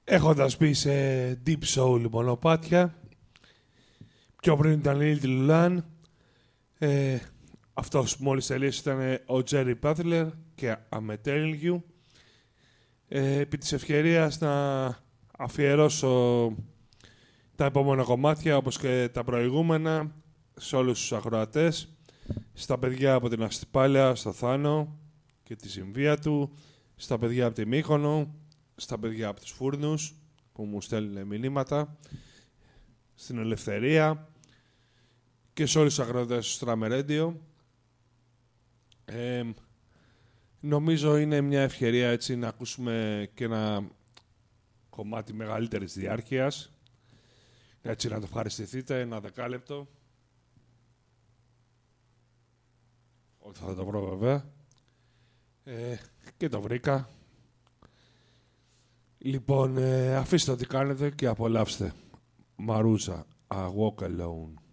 Έχοντας μπει σε deep soul μονοπάτια, πιο πριν ήταν η Little Lan, αυτός που μόλις τελείωσε ήταν ο Jerry Butler και I'm Telling You. Επί της ευκαιρίας να αφιερώσω τα επόμενα κομμάτια, όπως και τα προηγούμενα, σε όλους τους ακροατές, στα παιδιά από την Αστυπάλαια, στο Θάνο και τη συμβία του, στα παιδιά από τη Μύκονο, στα παιδιά από τους Φούρνους που μου στέλνουν μηνύματα, στην Ελευθερία και σε όλους τους ακροατές του Strammer Radio. Νομίζω είναι μια ευκαιρία έτσι να ακούσουμε και ένα κομμάτι μεγαλύτερης διάρκειας. Έτσι να το ευχαριστηθείτε, ένα δεκάλεπτο. Όχι, θα το βρω βέβαια. Και το βρήκα. Λοιπόν, αφήστε ό,τι κάνετε και απολαύστε. Μαρούζα, I walk alone.